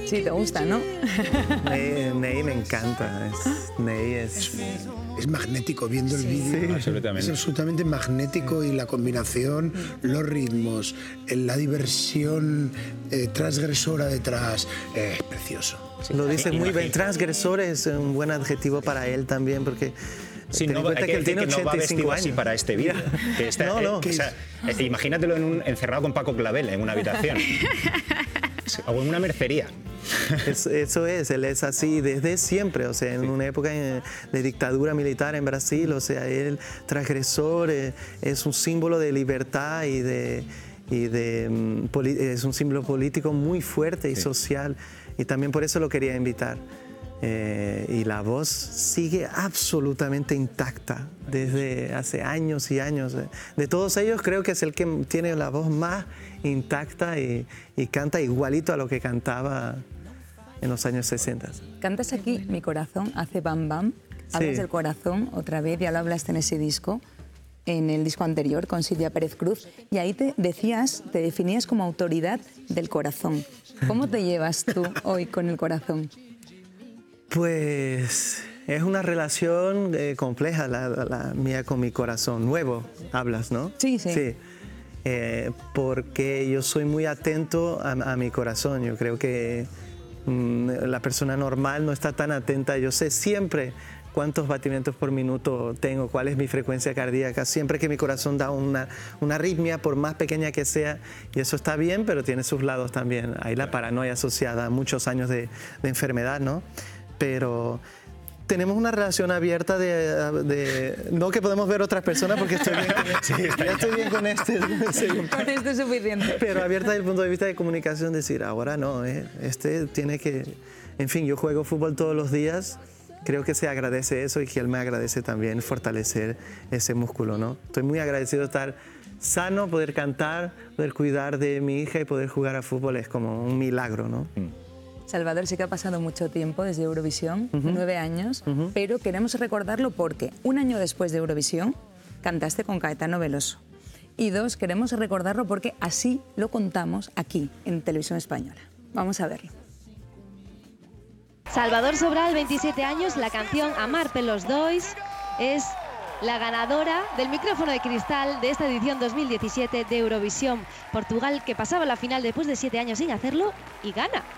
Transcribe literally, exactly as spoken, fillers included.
Sí, te gusta, ¿no? Ney, Ney me encanta. Es, Ney es... Es magnético, viendo el vídeo. Sí, absolutamente. Es absolutamente magnético y la combinación, los ritmos, la diversión eh, transgresora detrás, eh, es precioso. Sí, lo dices muy bien. Transgresor es un buen adjetivo para él también, porque... Sí, no, hay que, que, él tiene que no va vestido así para este vídeo. No, no. Eh, o sea, eh, imagínatelo en un, encerrado con Paco Clavel en una habitación. O en una mercería. Es, eso es, él es así desde siempre, o sea, en sí. una época de dictadura militar en Brasil, o sea, él transgresor, eh, es un símbolo de libertad y de... Y de, um, es un símbolo político muy fuerte y sí. social, y también por eso lo quería invitar. Eh, y la voz sigue absolutamente intacta desde hace años y años. De todos ellos creo que es el que tiene la voz más intacta y, y canta igualito a lo que cantaba en los años sesenta. Cantas aquí Mi corazón hace bam bam, hablas sí. del corazón otra vez, ya lo hablaste en ese disco, en el disco anterior con Silvia Pérez Cruz, y ahí te decías, te definías como autoridad del corazón. ¿Cómo te llevas tú hoy con el corazón? Pues es una relación eh, compleja la, la, la mía con mi corazón. Nuevo, hablas, ¿no? Sí, sí. sí. Eh, porque yo soy muy atento a, a mi corazón. Yo creo que mmm, la persona normal no está tan atenta. Yo sé siempre cuántos batimientos por minuto tengo, cuál es mi frecuencia cardíaca, siempre que mi corazón da una, una arritmia, por más pequeña que sea, y eso está bien, pero tiene sus lados también. Hay la paranoia asociada a muchos años de, de enfermedad, ¿no? Pero tenemos una relación abierta de, de... No que podemos ver otras personas porque estoy bien con este. Sí, ya estoy bien con este. Con este es suficiente. Pero abierta desde el punto de vista de comunicación, decir, ahora no, ¿eh? Este tiene que... En fin, yo juego fútbol todos los días, creo que se agradece eso y que él me agradece también fortalecer ese músculo, ¿no? Estoy muy agradecido de estar sano, poder cantar, poder cuidar de mi hija y poder jugar a fútbol es como un milagro, ¿no? Mm. Salvador, sí que ha pasado mucho tiempo desde Eurovisión, uh-huh. nueve años, uh-huh. pero queremos recordarlo porque un año después de Eurovisión cantaste con Caetano Veloso. Y dos, queremos recordarlo porque así lo contamos aquí, en Televisión Española. Vamos a verlo. Salvador Sobral, veintisiete años, la canción Amarte los dois es la ganadora del micrófono de cristal de esta edición dos mil diecisiete de Eurovisión. Portugal, que pasaba la final después de siete años sin hacerlo y gana.